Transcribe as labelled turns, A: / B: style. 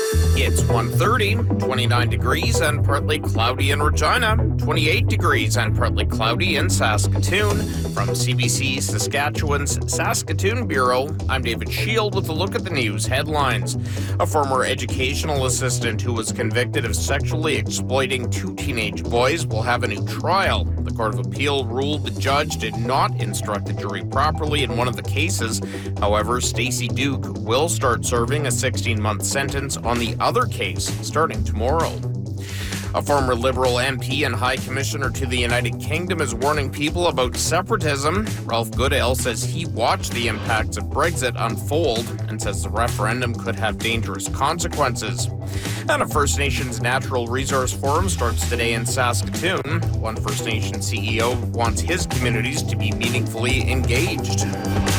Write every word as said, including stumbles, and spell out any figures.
A: It's one thirty, twenty-nine degrees and partly cloudy in Regina, twenty-eight degrees and partly cloudy in Saskatoon. From C B C Saskatchewan's Saskatoon Bureau, I'm David Shield with a look at the news headlines. A former educational assistant who was convicted of sexually exploiting two teenage boys will have a new trial. The Court of Appeal ruled the judge did not instruct the jury properly in one of the cases. However, Stacey Duke will start serving a sixteen-month sentence on the other case starting tomorrow. A former Liberal M P and High Commissioner to the United Kingdom is warning people about separatism. Ralph Goodale says he watched the impacts of Brexit unfold and says the referendum could have dangerous consequences. And a First Nations Natural Resource Forum starts today in Saskatoon. One First Nation C E O wants his communities to be meaningfully engaged.